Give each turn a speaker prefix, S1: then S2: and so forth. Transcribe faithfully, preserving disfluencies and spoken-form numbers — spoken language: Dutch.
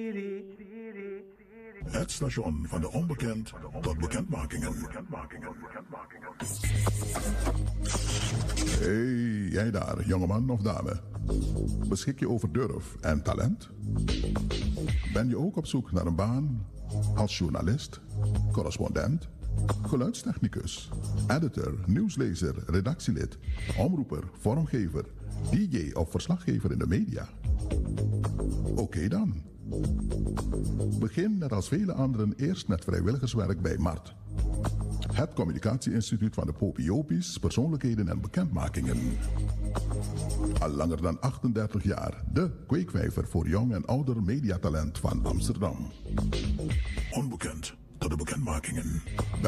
S1: Het station van de onbekend tot bekendmakingen. Hey, jij daar, jongeman of dame. Beschik je over durf en talent? Ben je ook op zoek naar een baan als journalist, correspondent, geluidstechnicus, editor, nieuwslezer, redactielid, omroeper, vormgever, D J of verslaggever in de media? Oké okay dan. Begin net als vele anderen eerst met vrijwilligerswerk bij MART. Het communicatieinstituut van de Popiopi's, persoonlijkheden en bekendmakingen. Al langer dan achtendertig jaar de kweekvijver voor jong en ouder mediatalent van Amsterdam. Onbekend tot de bekendmakingen.